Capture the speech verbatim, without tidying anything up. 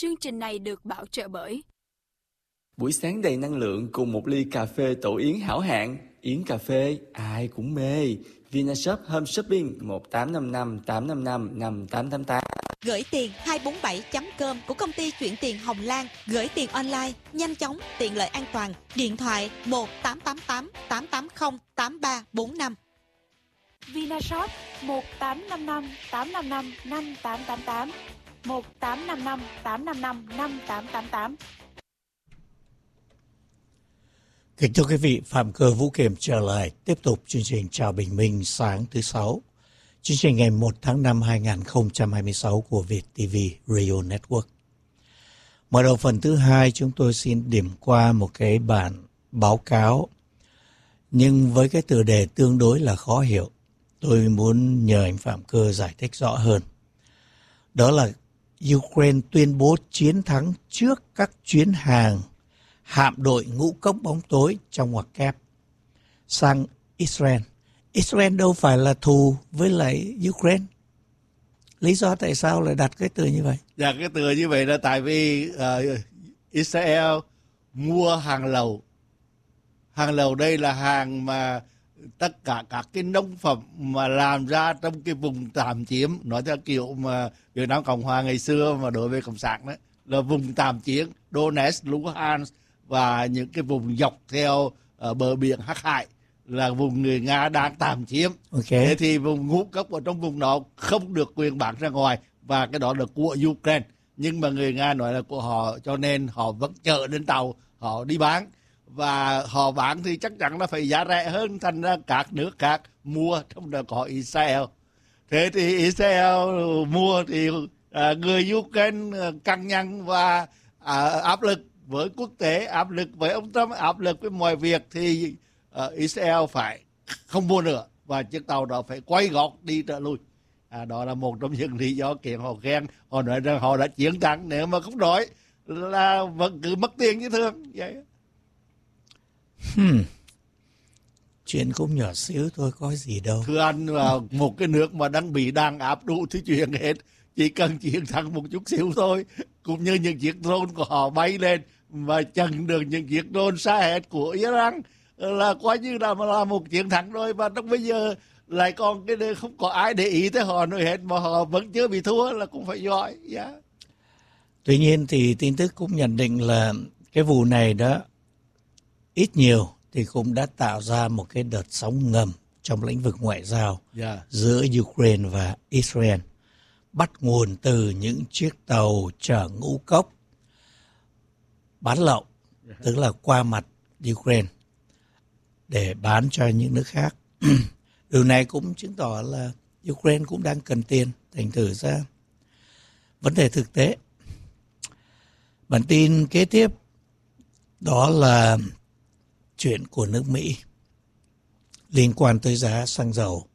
Chương trình này được bảo trợ bởi buổi sáng đầy năng lượng cùng một ly cà phê tổ yến hảo hạng. Yến cà phê ai cũng mê. Vinashop Home Shopping một tám năm năm tám năm năm năm tám tám tám. Gửi tiền hai bốn bảy chấm com của công ty chuyển tiền Hồng Lan. Gửi tiền online, nhanh chóng, tiện lợi an toàn. Điện thoại một tám tám tám tám tám không tám ba bốn năm. Vinashop một tám năm năm tám năm năm năm tám tám tám, một tám năm năm tám năm năm năm tám tám tám. Kính thưa quý vị, Phạm Cơ Vũ Kiểm trở lại tiếp tục chương trình Chào Bình Minh sáng thứ sáu. Chương trình ngày một tháng năm hai nghìn không trăm hai mươi sáu của Việt ti vi Radio Network. Mở đầu phần thứ hai, chúng tôi xin điểm qua một cái bản báo cáo, nhưng với cái tựa đề tương đối là khó hiểu. Tôi muốn nhờ anh Phạm Cơ giải thích rõ hơn. Đó là Ukraine tuyên bố chiến thắng trước các chuyến hàng hạm đội ngũ cốc bóng tối trong ngoặc kép sang Israel. Israel đâu phải là thù với lại Ukraine. Lý do tại sao lại đặt cái từ như vậy? Dạ, cái từ như vậy là tại vì uh, Israel mua hàng lậu. Hàng lậu đây là hàng mà tất cả các cái nông phẩm mà làm ra trong cái vùng tạm chiếm, nói theo kiểu mà Việt Nam Cộng Hòa ngày xưa mà đối với Cộng sản đó, là vùng tạm chiếm Donetsk, Luhansk và những cái vùng dọc theo uh, bờ biển Hắc Hải là vùng người Nga đang tạm chiếm. Okay. Thế thì vùng ngũ cốc ở trong vùng đó không được quyền bán ra ngoài, và cái đó là của Ukraine. Nhưng mà người Nga nói là của họ, cho nên họ vẫn chở lên tàu, họ đi bán. Và họ bán thì chắc chắn là phải giá rẻ hơn, thành ra các nước khác mua, trong đó có Israel. Thế thì Israel mua thì à, người Ukraine căng nhăn và à, áp lực với quốc tế, áp lực với ông Trump, áp lực với mọi việc, thì uh, Israel phải không mua nữa và chiếc tàu đó phải quay gót đi trở lui. À, đó là một trong những lý do khiến họ ghen. Họ nói rằng họ đã chiến thắng, nếu mà không nói là vẫn cứ mất tiền như thường vậy. Hmm. Chuyện cũng nhỏ xíu thôi, có gì đâu. Thưa anh, một cái nước mà đang bị đàn áp đủ thứ chuyện hết, chỉ cần chiến thắng một chút xíu thôi, cũng như những chiếc drone của họ bay lên và chặn được những chiếc drone xa hết của Iran, là coi như là, là một chiến thắng rồi. Và trong bây giờ lại còn cái không có ai để ý tới họ nữa hết, mà họ vẫn chưa bị thua là cũng phải giỏi. Yeah. Tuy nhiên thì tin tức cũng nhận định là cái vụ này đó ít nhiều thì cũng đã tạo ra một cái đợt sóng ngầm trong lĩnh vực ngoại giao yeah. giữa Ukraine và Israel, bắt nguồn từ những chiếc tàu chở ngũ cốc bán lậu, yeah. tức là qua mặt Ukraine để bán cho những nước khác. Điều này cũng chứng tỏ là Ukraine cũng đang cần tiền, thành thử ra vấn đề thực tế. Bản tin kế tiếp đó là chuyện của nước Mỹ liên quan tới giá xăng dầu.